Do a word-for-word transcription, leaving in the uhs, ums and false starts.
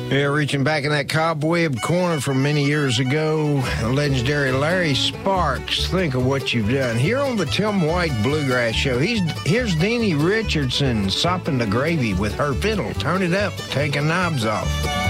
Yeah, reaching back in that cobweb corner from many years ago, the legendary Larry Sparks. Think of what you've done. Here on the Tim White Bluegrass Show, he's here's Deanie Richardson sopping the gravy with her fiddle. Turn it up, taking knobs off.